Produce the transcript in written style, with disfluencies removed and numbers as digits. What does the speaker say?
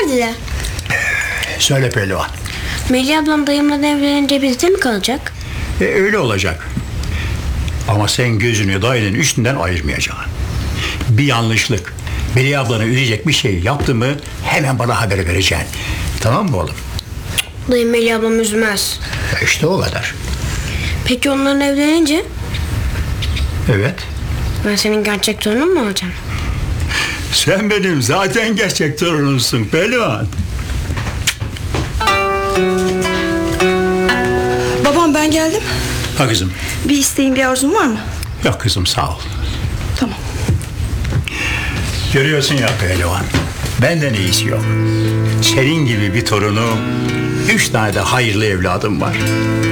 geldiler. Söyle pehlivan. Melih ablam dayımla evlenince bizde mi kalacak? Öyle olacak. Ama sen gözünü dayının üstünden ayırmayacaksın. Bir yanlışlık, Melih ablanı üzecek bir şey yaptı mı hemen bana haber vereceksin. Tamam mı oğlum? Dayım Melih ablam üzmez. İşte o kadar. Peki onların evlenince? Evet. Ben senin gerçek torunun mu olacağım? Sen benim zaten gerçek torunumsun pehlivan. Babam, ben geldim. Ha kızım. Bir isteğin, bir arzun var mı? Yok kızım, sağ ol. Tamam. Görüyorsun ya pehlivan, benden iyisi yok. Senin gibi bir torunum, 3 tane de hayırlı evladım var.